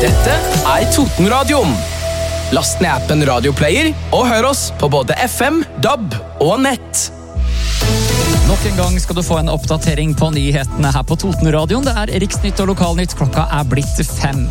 Dette Totenradioen. Last ned appen Radioplayer og hør oss på både FM, DAB og nett. Nok en gang skal du få en oppdatering på nyhetene her på Totenradioen. Det Riksnytt og Lokalnytt, klokka blitt 5.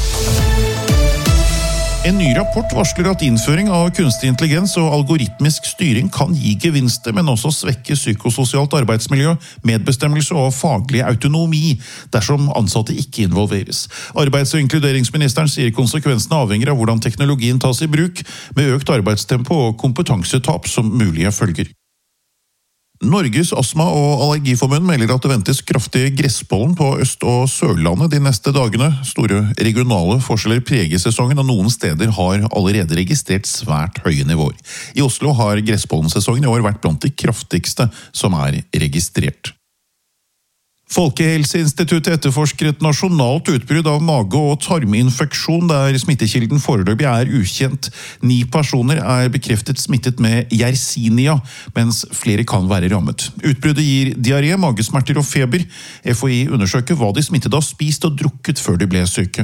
En ny rapport varsler at innføring av kunstig intelligens og algoritmisk styring kan gi gevinster, men også svekke psykososialt arbeidsmiljø, medbestemmelse og faglig autonomi dersom ansatte ikke involveres. Arbeids- og inkluderingsministeren sier konsekvensene avhenger av hvordan teknologien tas i bruk, med økt arbeidstempo og kompetansetap som mulige følger. Norges astma- og allergiforbund melder at det ventes kraftig gresspollen på Øst- og Sørlandet de neste dagene. Store regionale forskjeller preger sesongen, og noen steder har allerede registrert svært høye nivåer. I Oslo har gresspollensesongen i år vært blant de kraftigste som registrert. Folkehelseinstituttet etterforsker et nasjonalt utbrudd av mage- og tarminfeksjon der smittekilden foreløpig ukjent. 9 personer bekreftet smittet med Yersinia, mens flere kan være rammet. Utbruddet gir diaré, magesmerter og feber. FHI undersøker hva de smittede har spist og drukket før de ble syke.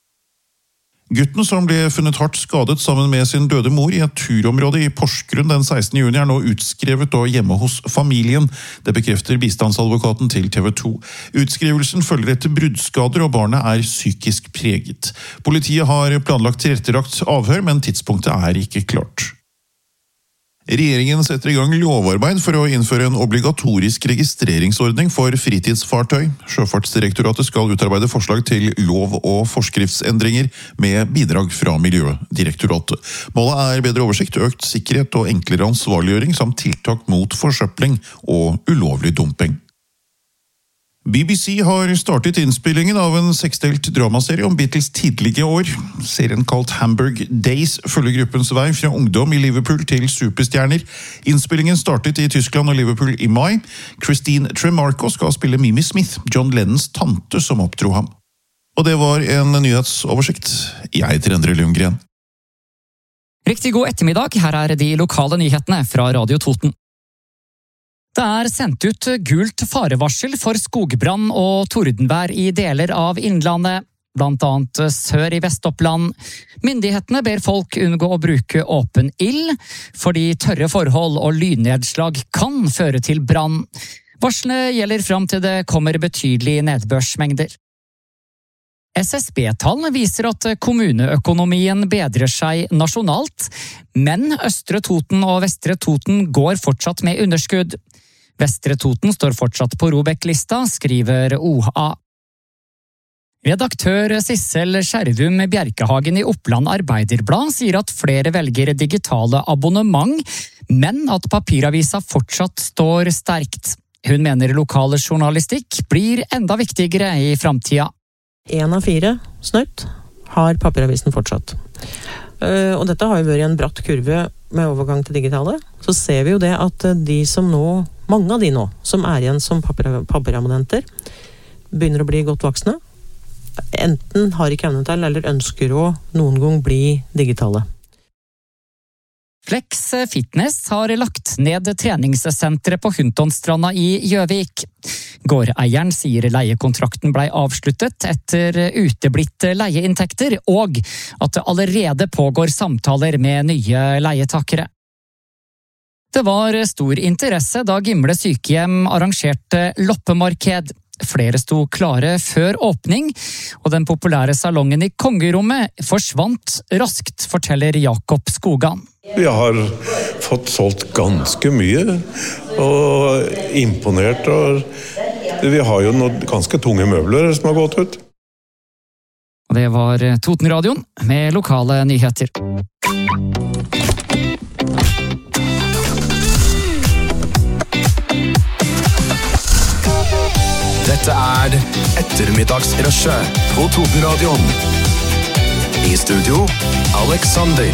Gutten som ble funnet hardt skadet sammen med sin døde mor i et turområde i Porsgrunn den 16. juni nå utskrevet og hjemme hos familien. Det bekrefter bistandsadvokaten til TV 2. Utskrivelsen følger etter bruddskader, og barnet psykisk preget. Politiet har planlagt tilrettelagt avhør, men tidspunktet ikke klart. Regjeringen setter i gang lovarbeid for å innføre en obligatorisk registreringsordning for fritidsfartøy. Sjøfartsdirektoratet skal utarbeide forslag til lov- og forskriftsendringer med bidrag fra Miljødirektoratet. Målet bedre oversikt, økt sikkerhet og enklere ansvarliggjøring samt tiltak mot forsøpling og ulovlig dumping. BBC har startet innspillingen av en 6-delt dramaserie om Beatles tidlige år. Serien kalt Hamburg Days følger gruppens vei fra ungdom i Liverpool til superstjerner. Innspillingen startet i Tyskland og Liverpool i mai. Christine Tremarco skal spille Mimi Smith, John Lennons tante som oppdro ham. Og det var en nyhetsoversikt. Jeg heter Endre Lundgren. Riktig god ettermiddag, her de lokale nyhetene fra Radio Toten. Det sendt ut gult farevarsel for skogbrann og tordenvær i deler av innlandet, blant annet sør i Vest-Oppland. Myndighetene ber folk unngå å bruke åpen ild, fordi tørre forhold og lynnedslag kan føre til brann. Varslene gjelder fram til det kommer betydelige nedbørsmengder. SSB-tall viser at kommuneøkonomien bedrer seg nasjonalt, men Østre Toten og Vestre Toten går fortsatt med underskudd. Vestre Toten står fortsatt på ROBEK-lista, skriver OHA. Redaktør Sissel Skjervum Bjerkehagen i Oppland Arbeiderblad sier at flere velger digitale abonnement, men at papiravisa fortsatt står sterkt. Hun mener lokale journalistikk blir enda viktigere i framtida. 1 av 4 snøtt har papiravisen fortsatt. Og dette har jo vært en bratt kurve med overgang til digitale. Så ser vi jo det at mange av de nå, som igjen som papirabonnenter, begynner å bli godt voksne. Enten har ikke evne til, eller ønsker å noen gang bli digitale. Flex Fitness har lagt ned treningssenteret på Huntonstranda i Gjøvik. Gårdeieren sier leiekontrakten ble avsluttet etter uteblitt leieinntekter, og at det allerede pågår samtaler med nye leietakere. Det var stor interesse da Gimle sykehjem arrangerte loppemarked. Flere sto klare før åpning, og den populære salongen i Kongerommet forsvant raskt, forteller Jakob Skogan. Vi har fått solgt ganske mye, og imponert, og vi har jo noen ganske tunge møbler som har gått ut. Det var Totenradioen med lokale nyheter. Dette ettermiddagsrushet på Totenradioen. I studio, Alexander.